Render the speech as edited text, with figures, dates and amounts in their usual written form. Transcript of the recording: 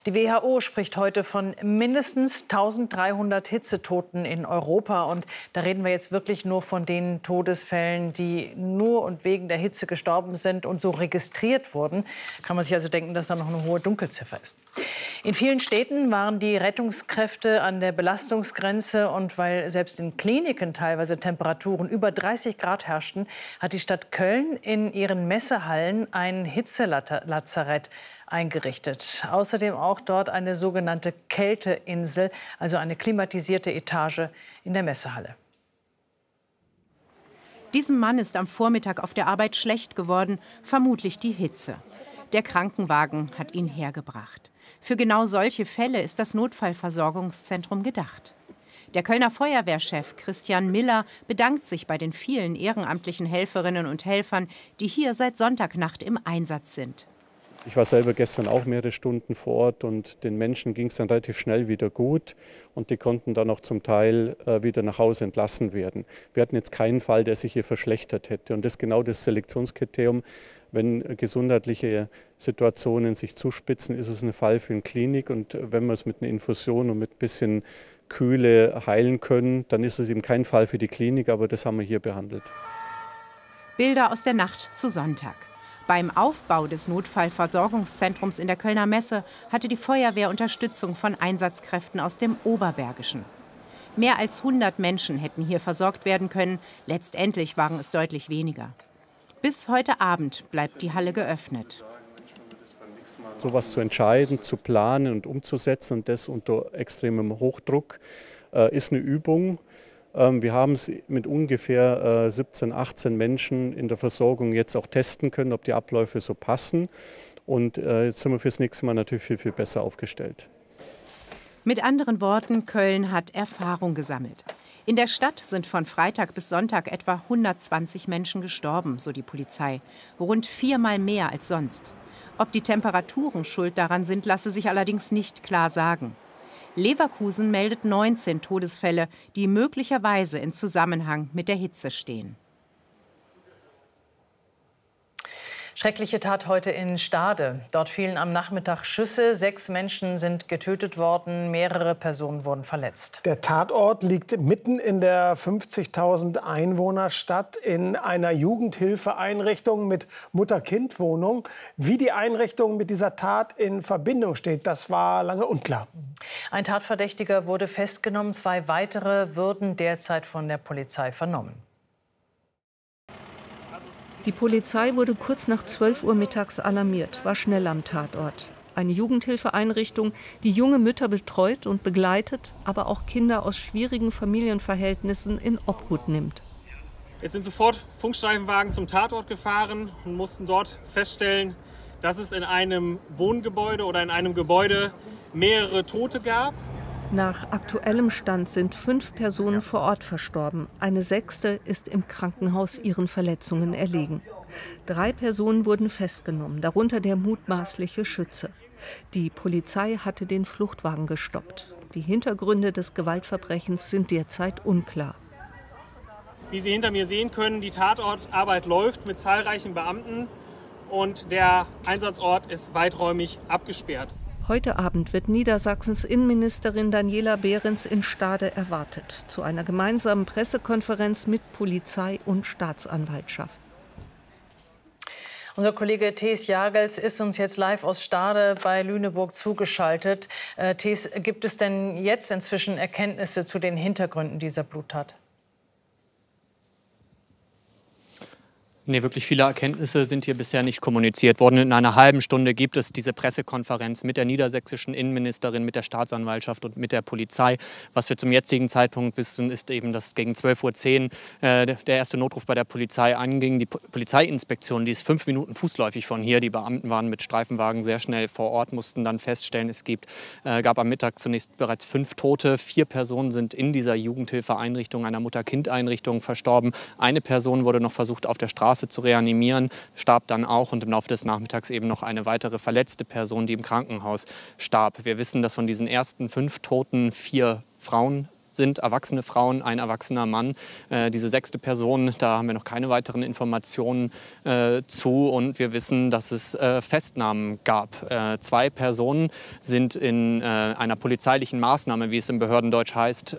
Die WHO spricht heute von mindestens 1300 Hitzetoten in Europa. Und da reden wir jetzt wirklich nur von den Todesfällen, die nur und wegen der Hitze gestorben sind und so registriert wurden. Kann man sich also denken, dass da noch eine hohe Dunkelziffer ist. In vielen Städten waren die Rettungskräfte an der Belastungsgrenze. Und weil selbst in Kliniken teilweise Temperaturen über 30 Grad herrschten, hat die Stadt Köln in ihren Messehallen ein Hitzelazarett eingerichtet. Außerdem auch dort eine sogenannte Kälteinsel, also eine klimatisierte Etage in der Messehalle. Diesem Mann ist am Vormittag auf der Arbeit schlecht geworden, vermutlich die Hitze. Der Krankenwagen hat ihn hergebracht. Für genau solche Fälle ist das Notfallversorgungszentrum gedacht. Der Kölner Feuerwehrchef Christian Miller bedankt sich bei den vielen ehrenamtlichen Helferinnen und Helfern, die hier seit Sonntagnacht im Einsatz sind. Ich war selber gestern auch mehrere Stunden vor Ort und den Menschen ging es dann relativ schnell wieder gut und die konnten dann auch zum Teil wieder nach Hause entlassen werden. Wir hatten jetzt keinen Fall, der sich hier verschlechtert hätte und das ist genau das Selektionskriterium. Wenn gesundheitliche Situationen sich zuspitzen, ist es ein Fall für eine Klinik und wenn wir es mit einer Infusion und mit ein bisschen Kühle heilen können, dann ist es eben kein Fall für die Klinik, aber das haben wir hier behandelt. Bilder aus der Nacht zu Sonntag. Beim Aufbau des Notfallversorgungszentrums in der Kölner Messe hatte die Feuerwehr Unterstützung von Einsatzkräften aus dem Oberbergischen. Mehr als 100 Menschen hätten hier versorgt werden können, letztendlich waren es deutlich weniger. Bis heute Abend bleibt die Halle geöffnet. Sowas zu entscheiden, zu planen und umzusetzen und das unter extremem Hochdruck ist eine Übung. Wir haben es mit ungefähr 17, 18 Menschen in der Versorgung jetzt auch testen können, ob die Abläufe so passen. Und jetzt sind wir fürs nächste Mal natürlich viel, viel besser aufgestellt. Mit anderen Worten, Köln hat Erfahrung gesammelt. In der Stadt sind von Freitag bis Sonntag etwa 120 Menschen gestorben, so die Polizei. Rund 4-mal mehr als sonst. Ob die Temperaturen schuld daran sind, lasse sich allerdings nicht klar sagen. Leverkusen meldet 19 Todesfälle, die möglicherweise in Zusammenhang mit der Hitze stehen. Schreckliche Tat heute in Stade. Dort fielen am Nachmittag Schüsse. 6 Menschen sind getötet worden, mehrere Personen wurden verletzt. Der Tatort liegt mitten in der 50.000 Einwohnerstadt in einer Jugendhilfeeinrichtung mit Mutter-Kind-Wohnung. Wie die Einrichtung mit dieser Tat in Verbindung steht, das war lange unklar. Ein Tatverdächtiger wurde festgenommen. 2 weitere würden derzeit von der Polizei vernommen. Die Polizei wurde kurz nach 12 Uhr mittags alarmiert, war schnell am Tatort. Eine Jugendhilfeeinrichtung, die junge Mütter betreut und begleitet, aber auch Kinder aus schwierigen Familienverhältnissen in Obhut nimmt. Es sind sofort Funkstreifenwagen zum Tatort gefahren und mussten dort feststellen, dass es in einem Wohngebäude oder in einem Gebäude mehrere Tote gab. Nach aktuellem Stand sind 5 Personen vor Ort verstorben. Eine 6. ist im Krankenhaus ihren Verletzungen erlegen. 3 Personen wurden festgenommen, darunter der mutmaßliche Schütze. Die Polizei hatte den Fluchtwagen gestoppt. Die Hintergründe des Gewaltverbrechens sind derzeit unklar. Wie Sie hinter mir sehen können, die Tatortarbeit läuft mit zahlreichen Beamten und der Einsatzort ist weiträumig abgesperrt. Heute Abend wird Niedersachsens Innenministerin Daniela Behrens in Stade erwartet, zu einer gemeinsamen Pressekonferenz mit Polizei und Staatsanwaltschaft. Unser Kollege Thees Jagels ist uns jetzt live aus Stade bei Lüneburg zugeschaltet. Thees, gibt es denn jetzt inzwischen Erkenntnisse zu den Hintergründen dieser Bluttat? Nee, wirklich viele Erkenntnisse sind hier bisher nicht kommuniziert worden. In einer halben Stunde gibt es diese Pressekonferenz mit der niedersächsischen Innenministerin, mit der Staatsanwaltschaft und mit der Polizei. Was wir zum jetzigen Zeitpunkt wissen, ist eben, dass gegen 12:10 Uhr der erste Notruf bei der Polizei anging. Die Polizeiinspektion, die ist 5 Minuten fußläufig von hier. Die Beamten waren mit Streifenwagen sehr schnell vor Ort, mussten dann feststellen, es gab am Mittag zunächst bereits 5 Tote. 4 Personen sind in dieser Jugendhilfeeinrichtung, einer Mutter-Kind-Einrichtung, verstorben. Eine Person wurde noch versucht, auf der Straße zu reanimieren, starb dann auch und im Laufe des Nachmittags eben noch eine weitere verletzte Person, die im Krankenhaus starb. Wir wissen, dass von diesen ersten 5 Toten 4 Frauen sind erwachsene Frauen, ein erwachsener Mann. Diese 6. Person, da haben wir noch keine weiteren Informationen zu. Und wir wissen, dass es Festnahmen gab. 2 Personen sind in einer polizeilichen Maßnahme, wie es im Behördendeutsch heißt,